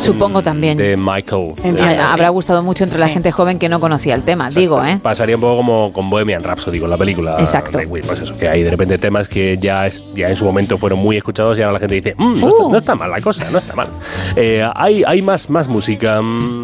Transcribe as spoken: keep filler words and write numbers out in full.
Supongo también. De Michael. Entiendo, eh, habrá gustado mucho entre sí. la gente joven que no conocía el tema, exacto. digo, ¿eh? Pasaría un poco como con Bohemian Rhapsody, con la película. Exacto. De Queen, pues eso, que hay de repente temas que ya, es, ya en su momento fueron muy escuchados y ahora la gente dice, mmm, no, uh. no está mal la cosa, no está mal. Eh, hay hay más, más música.